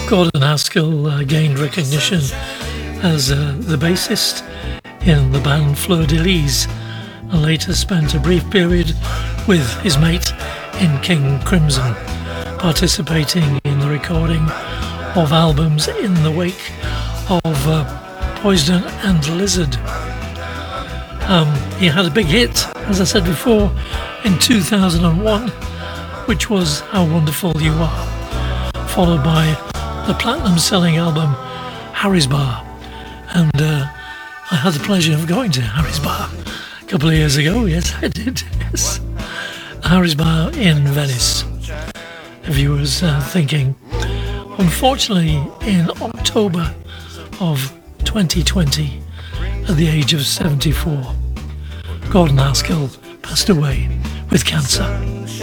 Gordon Haskell gained recognition as the bassist in the band Fleur de Lis, and later spent a brief period with his mate in King Crimson, participating in the recording of albums in the wake of Poison and Lizard. He had a big hit, as I said before, in 2001, which was How Wonderful You Are, followed by the platinum-selling album Harry's Bar. And I had the pleasure of going to Harry's Bar a couple of years ago. Yes, I did. Yes, Harry's Bar in Venice. If you was thinking, unfortunately, in October of 2020, at the age of 74, Gordon Haskell passed away with cancer.